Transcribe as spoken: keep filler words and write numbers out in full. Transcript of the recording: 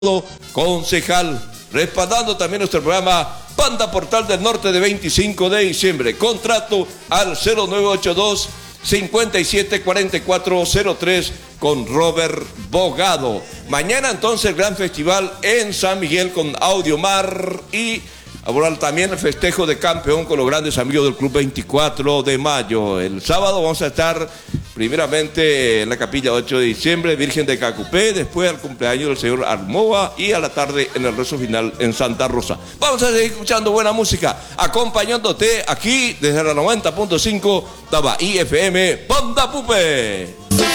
concejal, respaldando también nuestro programa Banda Portal del Norte de veinticinco de diciembre. Contrato al cero nueve ocho dos, cinco siete cuatro cuatro cero tres con Robert Bogado. Mañana entonces el gran festival en San Miguel con Audiomar y ahora también el festejo de campeón con los grandes amigos del Club veinticuatro de mayo. El sábado vamos a estar primeramente en la capilla ocho de diciembre, Virgen de Cacupé, después al cumpleaños del señor Armoa y a la tarde en el rezo final en Santa Rosa. Vamos a seguir escuchando buena música, acompañándote aquí desde la noventa punto cinco de I F M Banda Pupe.